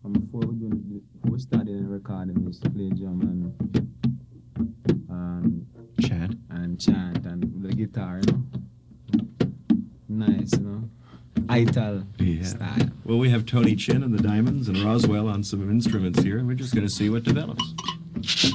from before we started recording, we used to play drum and chant and the guitar, you know. Nice, you know. Ital style. Well, we have Tony Chin and the Diamonds and Roswell on some instruments here, and we're just going to see what develops.